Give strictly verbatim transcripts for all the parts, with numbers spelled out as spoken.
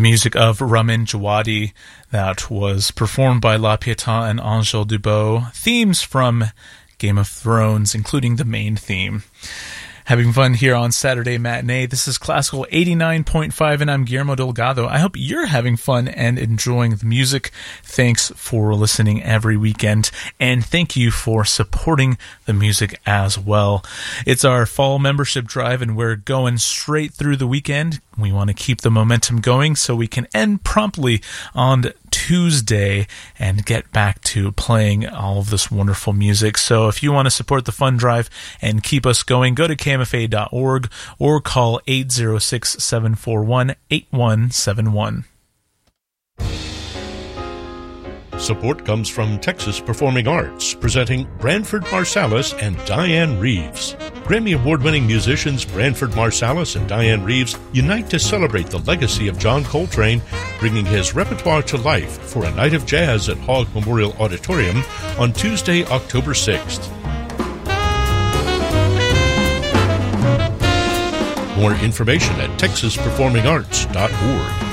music of Ramin Djawadi that was performed by La Pietà and Angèle Dubot. Themes from Game of Thrones, including the main theme. Having fun here on Saturday Matinee. This is Classical eighty-nine point five, and I'm Guillermo Delgado. I hope you're having fun and enjoying the music. Thanks for listening every weekend, and thank you for supporting the music as well. It's our fall membership drive, and we're going straight through the weekend. We want to keep the momentum going so we can end promptly on Tuesday and get back to playing all of this wonderful music. So if you want to support the fun drive and keep us going, go to K M F A dot org or call eight zero six, seven four one, eight one seven one. Support comes from Texas Performing Arts, presenting Branford Marsalis and Diane Reeves. Grammy Award-winning musicians Branford Marsalis and Diane Reeves unite to celebrate the legacy of John Coltrane, bringing his repertoire to life for a night of jazz at Hogg Memorial Auditorium on Tuesday, October sixth. More information at texas performing arts dot org.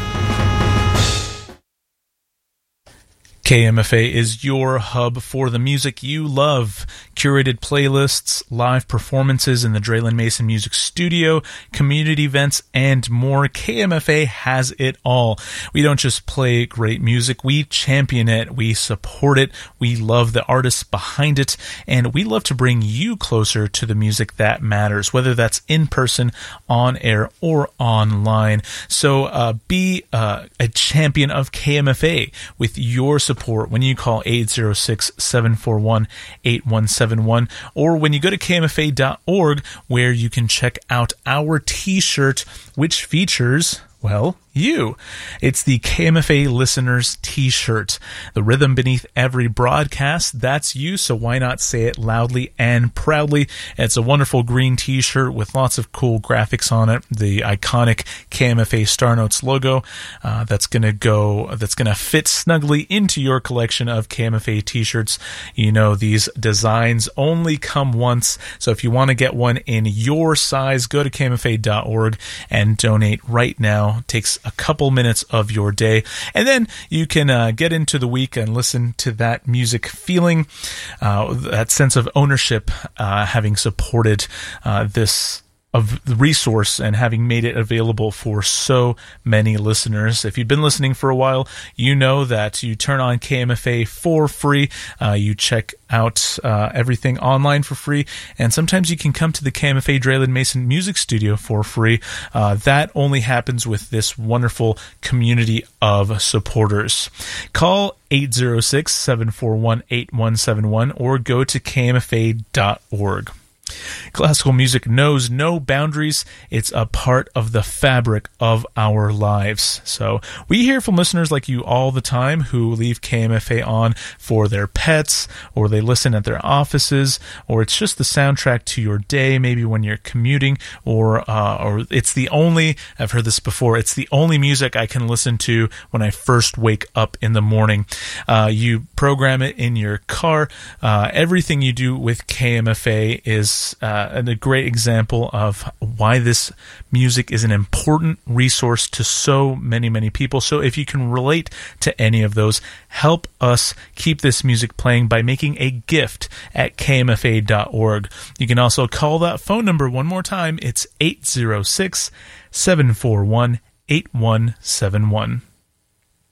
K M F A is your hub for the music you love. Curated playlists, live performances in the Draylen Mason Music Studio, community events, and more. K M F A has it all. We don't just play great music, we champion it, we support it, we love the artists behind it, and we love to bring you closer to the music that matters, whether that's in person, on air, or online. So uh, be uh, a champion of K M F A with your support when you call eight zero six, seven four one, eight one seven one, or when you go to K M F A dot org, where you can check out our t-shirt, which features, well, you. It's the K M F A Listeners t-shirt. The rhythm beneath every broadcast, that's you, so why not say it loudly and proudly? It's a wonderful green t-shirt with lots of cool graphics on it. The iconic K M F A Star Notes logo uh, that's going to go, that's going to fit snugly into your collection of K M F A t-shirts. You know, these designs only come once, so if you want to get one in your size, go to K M F A dot org and donate right now. It takes a couple minutes of your day, and then you can uh, get into the week and listen to that music feeling, uh, that sense of ownership, uh, having supported uh, this of the resource and having made it available for so many listeners. If you've been listening for a while, you know that you turn on K M F A for free. Uh, you check out uh, everything online for free, and sometimes you can come to the K M F A Draylen Mason Music Studio for free. Uh, that only happens with this wonderful community of supporters. Call eight zero six, seven four one, eight one seven one or go to K M F A dot org. Classical music knows no boundaries. It's a part of the fabric of our lives. So we hear from listeners like you all the time who leave K M F A on for their pets, or they listen at their offices, or it's just the soundtrack to your day, maybe when you're commuting, or uh, or it's the only, I've heard this before, it's the only music I can listen to when I first wake up in the morning. Uh, you program it in your car. Uh, everything you do with K M F A is Uh, a great example of why this music is an important resource to so many, many people. So if you can relate to any of those, help us keep this music playing by making a gift at K M F A dot org. You can also call that phone number one more time. It's eight zero six, seven four one, eight one seven one.